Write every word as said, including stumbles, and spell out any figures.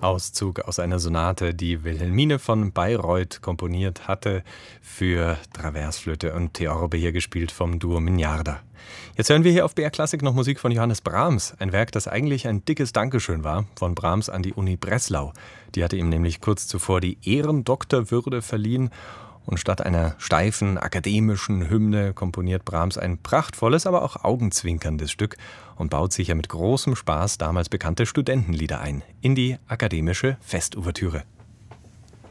Auszug aus einer Sonate, die Wilhelmine von Bayreuth komponiert hatte für Traversflöte und Theorbe, hier gespielt vom Duo Mignarda. Jetzt hören wir hier auf B R Klassik noch Musik von Johannes Brahms, ein Werk, das eigentlich ein dickes Dankeschön war von Brahms an die Uni Breslau. Die hatte ihm nämlich kurz zuvor die Ehrendoktorwürde verliehen. Und statt einer steifen, akademischen Hymne komponiert Brahms ein prachtvolles, aber auch augenzwinkerndes Stück und baut sich ja mit großem Spaß damals bekannte Studentenlieder ein in die akademische Festouvertüre.